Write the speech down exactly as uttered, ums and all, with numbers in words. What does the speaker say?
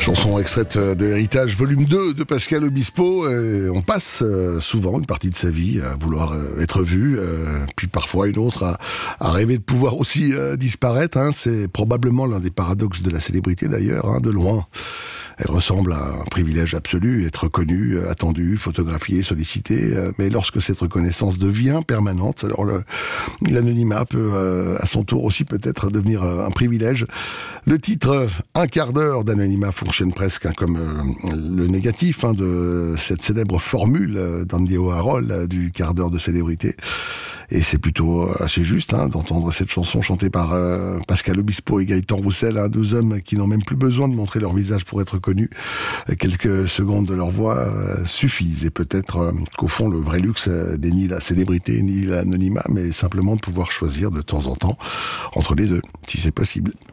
Chanson extraite de Héritage volume deux de Pascal Obispo. Et on passe souvent une partie de sa vie à vouloir être vu, puis parfois une autre à, à rêver de pouvoir aussi disparaître. Hein. C'est probablement l'un des paradoxes de la célébrité d'ailleurs, hein, de loin. Elle ressemble à un privilège absolu, être connue, attendue, photographiée, sollicitée. Mais lorsque cette reconnaissance devient permanente, alors le, l'anonymat peut euh, à son tour aussi peut-être devenir euh, un privilège. Le titre « Un quart d'heure d'anonymat » fonctionne presque hein, comme euh, le négatif hein, de cette célèbre formule euh, d'Andy Warhol euh, du quart d'heure de célébrité. Et c'est plutôt assez juste hein, d'entendre cette chanson chantée par euh, Pascal Obispo et Gaëtan Roussel, hein, deux hommes qui n'ont même plus besoin de montrer leur visage pour être connus. Quelques secondes de leur voix euh, suffisent. Et peut-être euh, qu'au fond, le vrai luxe euh, n'est ni la célébrité ni l'anonymat, mais simplement de pouvoir choisir de temps en temps entre les deux, si c'est possible.